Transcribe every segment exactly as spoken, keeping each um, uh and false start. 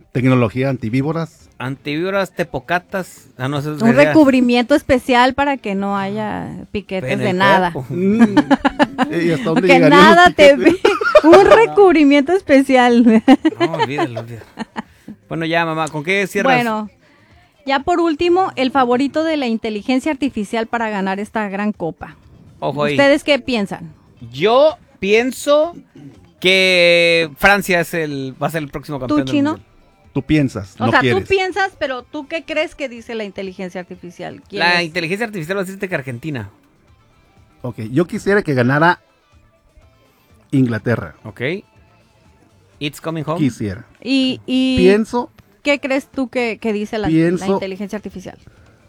Tecnología antivíboras. Antivíboras, tepocatas. Ah, no, eso es Un verdad. recubrimiento especial para que no haya piquetes En de el nada. cuerpo. Mm. ¿Y hasta dónde Que llegarían nada los te piquetes? Un recubrimiento especial. No, olvídalo, olvídalo. Bueno, ya, mamá, ¿con qué cierras? Bueno, ya por último, el favorito de la inteligencia artificial para ganar esta gran copa. Ojo ahí. ¿Ustedes qué piensan? Yo pienso que Francia es el va a ser el próximo campeón. ¿Tú, del Chino? mundial. Tú piensas, O no sea, quieres. tú piensas, pero ¿tú qué crees que dice la inteligencia artificial? ¿Quién La es? inteligencia artificial va a decirte que Argentina. Ok, yo quisiera que ganara Inglaterra. Ok. It's coming home. Quisiera. Y, y Pienso ¿qué crees tú que, que dice la, Pienso- la inteligencia artificial?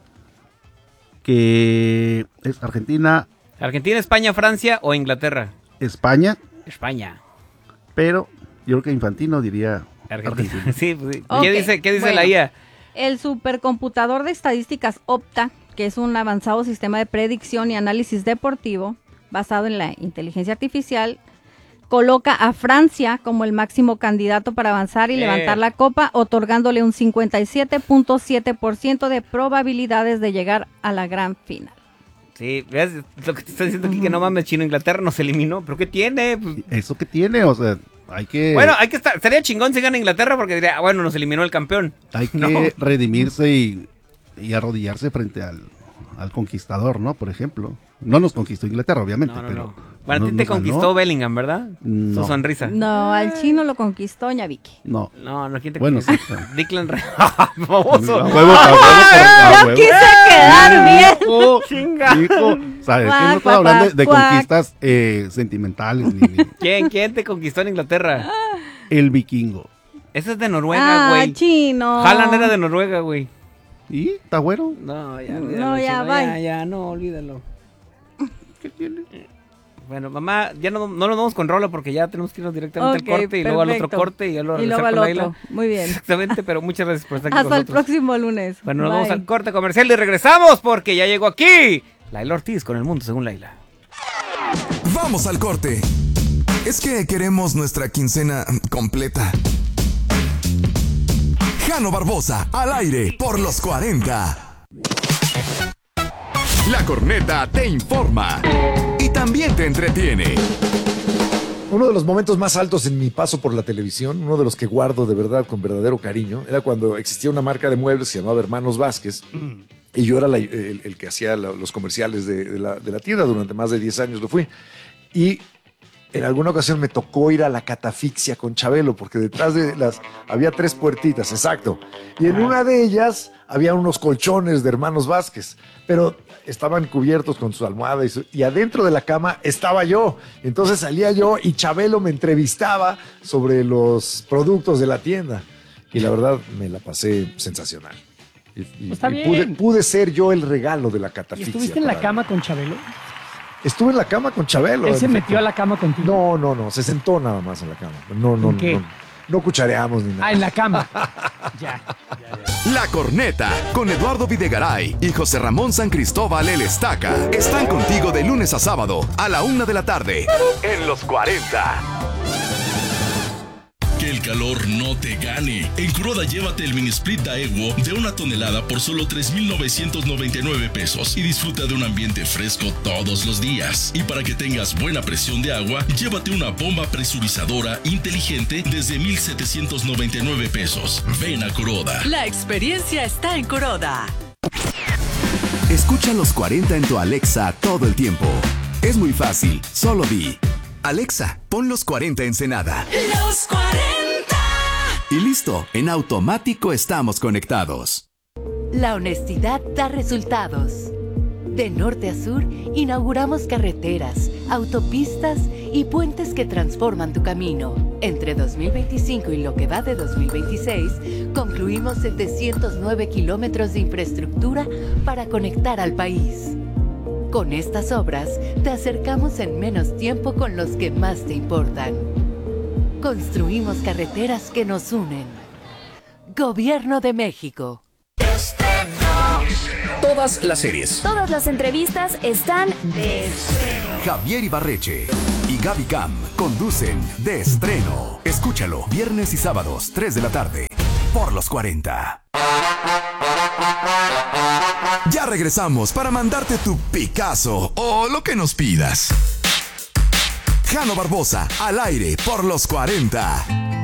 que es Argentina, Argentina, España, Francia o Inglaterra. España, España. pero yo creo que Infantino diría Argentina. Argentina. Sí, pues, sí. Ok, ¿Qué dice, qué dice bueno. la I A? El supercomputador de estadísticas Opta, que es un avanzado sistema de predicción y análisis deportivo basado en la inteligencia artificial, coloca a Francia como el máximo candidato para avanzar y Bien. levantar la copa, otorgándole un cincuenta y siete punto siete por ciento de probabilidades de llegar a la gran final. Sí, ¿ves? Lo que te está diciendo aquí, que no mames, Chino, Inglaterra nos eliminó. ¿Pero qué tiene? Pues, Eso que tiene, o sea, hay que bueno, hay que estar, sería chingón si gana Inglaterra porque diría, ah, bueno, nos eliminó el campeón. hay que no. redimirse y, y arrodillarse frente al, al conquistador, ¿no? Por ejemplo. No nos conquistó Inglaterra, obviamente, No, no, pero no. Bueno, a ti nos- te nos ganó. conquistó Bellingham, ¿verdad? No. Su sonrisa. No, al chino lo conquistó Doña Vicky. No. No, no, ¿quién te Bueno, conquistó? sí. Declan Rice. A Famoso. huevo, a huevo, a Yo huevo. quise quedar bien. Hijo, Chinga. hijo, ¿sabes? Que Cuac, no estoy cuac, hablando de, de cuac. conquistas eh, sentimentales ni, ni- ¿Quién, quién te conquistó en Inglaterra? el vikingo. Ese es de Noruega, Ah, güey. chino. Haaland era de Noruega, güey. ¿Y? ¿Está güero? No, ya, No, olvídalo, ya, Chino, bye. ya, ya, no, olvídalo. ¿Qué tiene? Bueno, mamá, ya no, no nos vamos con rola porque ya tenemos que irnos directamente Ok, al corte y luego al otro perfecto. corte y ya luego Y luego regresar al con otro. Laila. Muy bien. Exactamente, pero muchas gracias por estar aquí Hasta con el nosotros. próximo lunes. Bueno, nos Bye. vamos al corte comercial y regresamos porque ya llegó aquí Laila Ortiz con El Mundo Según Laila. Vamos al corte. Es que queremos nuestra quincena completa. Jano Barbosa, al aire por los cuarenta. La corneta te informa y también te entretiene. Uno de los momentos más altos en mi paso por la televisión, uno de los que guardo de verdad con verdadero cariño, era cuando existía una marca de muebles que se llamaba Hermanos Vázquez, y yo era la- el, el que hacía la- los comerciales de, de la, de la tienda. Durante más de diez años lo fui. Y en alguna ocasión me tocó ir a la catafixia con Chabelo, porque detrás de las había tres puertitas, exacto. Y en una de ellas había unos colchones de Hermanos Vázquez, pero estaban cubiertos con su almohada y, su- y adentro de la cama estaba yo. Entonces salía yo y Chabelo me entrevistaba sobre los productos de la tienda. Y la verdad me la pasé sensacional. Y, y- Está y bien. pude, pude ser yo el regalo de la ¿Y catafixia. estuviste en la para- cama con Chabelo? Estuve en la cama con Chabelo. Él se en metió a la cama contigo. No, no, no, se sentó nada más en la cama. No, no, ¿En qué? no. No cuchareamos ni nada. Ah, en la cama. Ya. La corneta con Eduardo Videgaray y José Ramón San Cristóbal el Estaca están contigo de lunes a sábado a la una de la tarde en los cuarenta. Que el calor no te gane. En Kuroda llévate el mini split Daewoo de una tonelada por solo tres mil novecientos noventa y nueve pesos y disfruta de un ambiente fresco todos los días. Y para que tengas buena presión de agua, llévate una bomba presurizadora inteligente desde mil setecientos noventa y nueve pesos. Ven a Kuroda. La experiencia está en Kuroda. Escucha los cuarenta en tu Alexa todo el tiempo. Es muy fácil, solo di: Alexa, pon los cuarenta Ensenada. Los cuarenta. Y listo, en automático estamos conectados. La honestidad da resultados. De norte a sur, inauguramos carreteras, autopistas y puentes que transforman tu camino. Entre dos mil veinticinco y lo que va de dos mil veintiséis, concluimos setecientos nueve kilómetros de infraestructura para conectar al país. Con estas obras, te acercamos en menos tiempo con los que más te importan. Construimos carreteras que nos unen. Gobierno de México. Todas las series. Todas las entrevistas están de Javier Ibarreche y Gaby Cam conducen De Estreno. Escúchalo viernes y sábados, tres de la tarde. por los cuarenta. Ya regresamos para mandarte tu Picasso o lo que nos pidas. Jano Barbosa, al aire por los cuarenta.